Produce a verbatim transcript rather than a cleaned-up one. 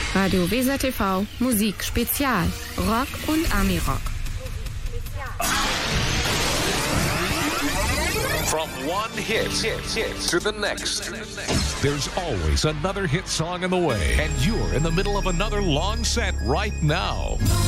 Radio Weser T V, Musik Spezial, Rock und Ami-Rock. From one hit, hit, hit to the next. There's always another hit song in the way, and you're in the middle of another long set right now.